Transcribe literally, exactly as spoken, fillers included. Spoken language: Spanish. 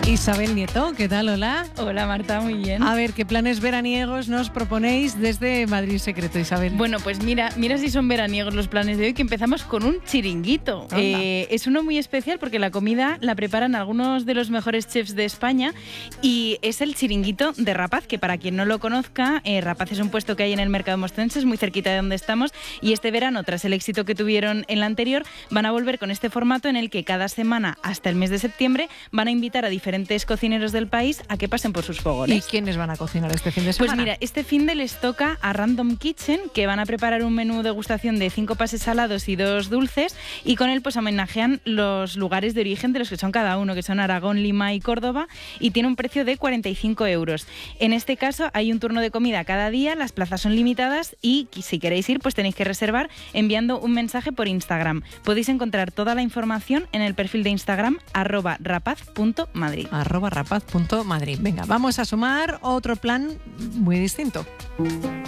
Isabel Nieto, ¿qué tal? Hola. Hola Marta, muy bien. A ver, ¿qué planes veraniegos nos proponéis desde Madrid Secreto, Isabel? Bueno, pues mira, mira si son veraniegos los planes de hoy, que empezamos con un chiringuito. Eh, es uno muy especial porque la comida la preparan algunos de los mejores chefs de España y es el chiringuito de Rapaz, que para quien no lo conozca, eh, Rapaz es un puesto que hay en el mercado mostrense, es muy cerquita de donde estamos, y este verano, tras el éxito que tuvieron en la anterior, van a volver con este formato en el que cada semana hasta el mes de septiembre van a invitar a diferentes cocineros del país a que pasen por sus fogones. ¿Y quiénes van a cocinar este fin de semana? Pues mira, este fin de les toca a Random Kitchen, que van a preparar un menú degustación de cinco pases salados y dos dulces, y con él pues homenajean los lugares de origen de los que son cada uno, que son Aragón, Lima y Córdoba, y tiene un precio de cuarenta y cinco euros. En este caso hay un turno de comida cada día, las plazas son limitadas y si queréis ir pues tenéis que reservar enviando un mensaje por Instagram. Podéis encontrar toda la información en el perfil de Instagram arroba rapaz punto madrid. arroba rapaz punto madrid. Venga, vamos a sumar otro plan muy distinto.